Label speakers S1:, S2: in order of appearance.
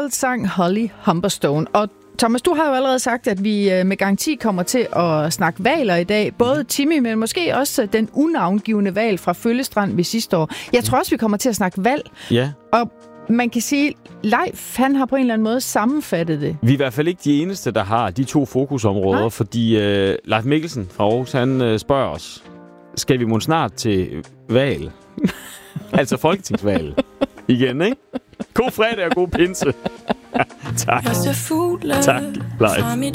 S1: Beatles sang Holly Humberstone. Og Thomas, du har jo allerede sagt, at vi med garanti kommer til at snakke hvaler i dag. Både Timmy, men måske også den unavngivne hval fra Føllestrand ved sidste år. Jeg tror også, vi kommer til at snakke hval.
S2: Ja.
S1: Og man kan sige, Leif, han har på en eller anden måde sammenfattet det.
S2: Vi er i hvert fald ikke de eneste, der har de to fokusområder, fordi Leif Mikkelsen fra Aarhus, han spørger os, skal vi måske snart til hval? Altså folketingsvalg igen, ikke? God fredag og god pinse. Tak. Tak, Leif.